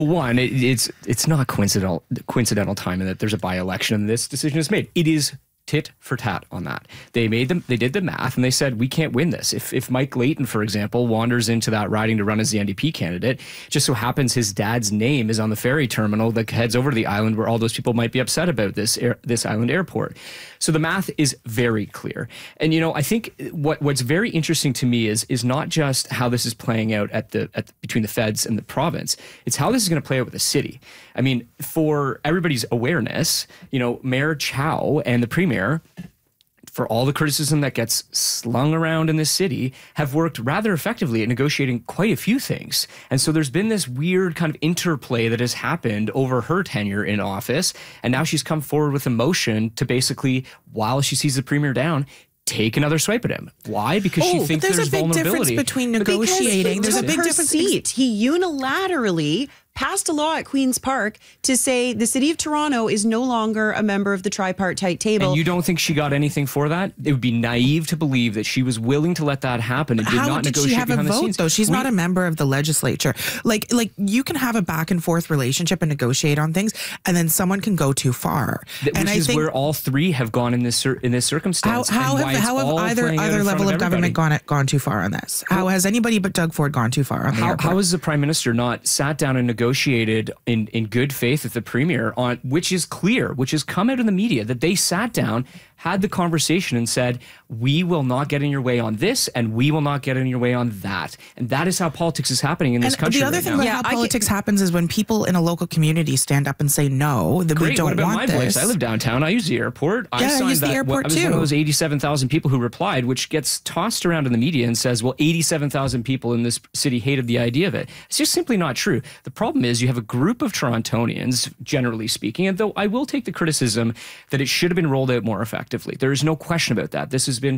One, it's not coincidental timing that there's a by-election and this decision is made. It is tit for tat on that. They did the math and they said, we can't win this. If Mike Layton, for example, wanders into that riding to run as the NDP candidate, just so happens his dad's name is on the ferry terminal that heads over to the island where all those people might be upset about this island airport. So the math is very clear. And, I think what's very interesting to me is not just how this is playing out between the feds and the province. It's how this is going to play out with the city. I mean, for everybody's awareness, Mayor Chow and the Premier, for all the criticism that gets slung around in this city, have worked rather effectively at negotiating quite a few things. And so there's been this weird kind of interplay that has happened over her tenure in office. And now she's come forward with a motion to basically, while she sees the Premier down, take another swipe at him. Why? Because she thinks there's vulnerability. There's a big difference between negotiating. There's a big difference. He unilaterally passed a law at Queen's Park to say the City of Toronto is no longer a member of the tripartite table. And you don't think she got anything for that? It would be naive to believe that she was willing to let that happen and did not negotiate behind the scenes. How did she have a vote, though? She's not a member of the legislature. Like you can have a back and forth relationship and negotiate on things, and then someone can go too far. Which is where all three have gone in this circumstance. How have either level of government gone too far on this? How has anybody but Doug Ford gone too far on the airport? How has the Prime Minister not sat down and negotiated in good faith with the Premier on, which is clear, which has come out in the media, that they sat down, had the conversation and said, we will not get in your way on this and we will not get in your way on that. And that is how politics is happening in this country. The other thing about how politics happens is when people in a local community stand up and say, no, that we don't want this. What about my place? I live downtown. I use the airport. I use the airport too. I was one of those 87,000 people who replied, which gets tossed around in the media and says, well, 87,000 people in this city hated the idea of it. It's just simply not true. The problem is you have a group of Torontonians, generally speaking, and though I will take the criticism that it should have been rolled out more effectively. There is no question about that. This has been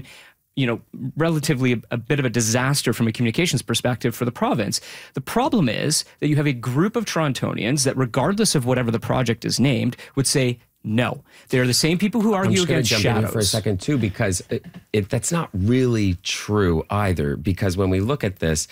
relatively a bit of a disaster from a communications perspective for the province. The problem is that you have a group of Torontonians that, regardless of whatever the project is named, would say no. They're the same people who argue against shadows. I'm just going to jump in for a second, too, because that's not really true either. Because when we look at this,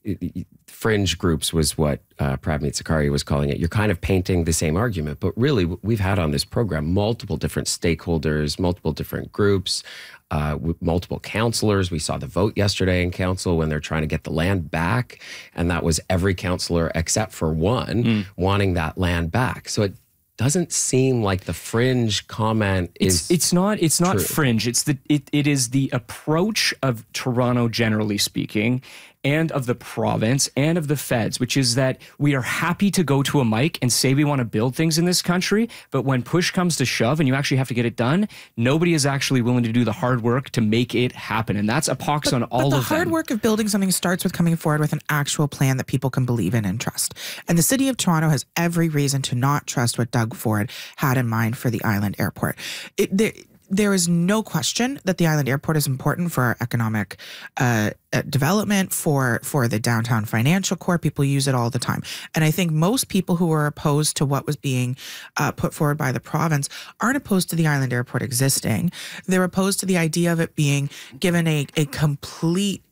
fringe groups was what Pravneet Sarkaria was calling it. You're kind of painting the same argument, but really we've had on this program multiple different stakeholders, multiple different groups, multiple councillors. We saw the vote yesterday in council when they're trying to get the land back, and that was every councillor except for one wanting that land back. So it doesn't seem like the fringe comment is it's not true. Fringe. It is the approach of Toronto, generally speaking, and of the province and of the feds, which is that we are happy to go to a mic and say we want to build things in this country, but when push comes to shove and you actually have to get it done, nobody is actually willing to do the hard work to make it happen. And that's a pox on all of them. But the hard work of building something starts with coming forward with an actual plan that people can believe in and trust. And the City of Toronto has every reason to not trust what Doug Ford had in mind for the Island Airport. There is no question that the Island Airport is important for our economic development, for the downtown financial core. People use it all the time. And I think most people who are opposed to what was being put forward by the province aren't opposed to the Island Airport existing. They're opposed to the idea of it being given a complete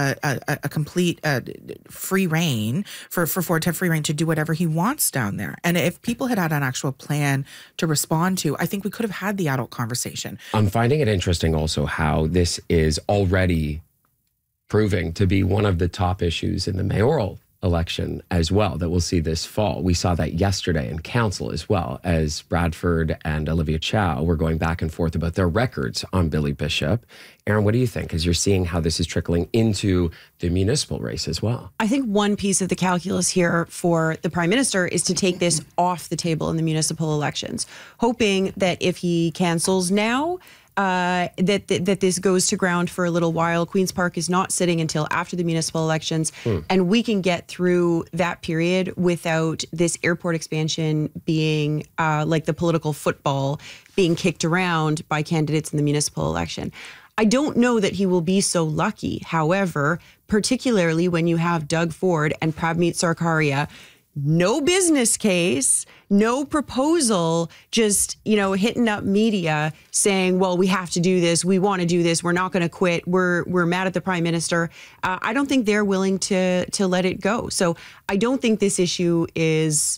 free reign for Ford to have free reign to do whatever he wants down there. And if people had an actual plan to respond to, I think we could have had the adult conversation. I'm finding it interesting also how this is already proving to be one of the top issues in the mayoral election as well that we'll see this fall. We saw that yesterday in council as well, as Bradford and Olivia Chow were going back and forth about their records on Billy Bishop. Aaron, what do you think as you're seeing how this is trickling into the municipal race as well? I think one piece of the calculus here for the Prime Minister is to take this off the table in the municipal elections, hoping that if he cancels now, that this goes to ground for a little while. Queen's Park is not sitting until after the municipal elections, and we can get through that period without this airport expansion being like the political football being kicked around by candidates in the municipal election. I don't know that he will be so lucky, however, particularly when you have Doug Ford and Pravneet Sarkaria, no business case, no proposal, just, hitting up media saying, well, we have to do this. We want to do this. We're not going to quit. We're mad at the Prime Minister. I don't think they're willing to let it go. So I don't think this issue is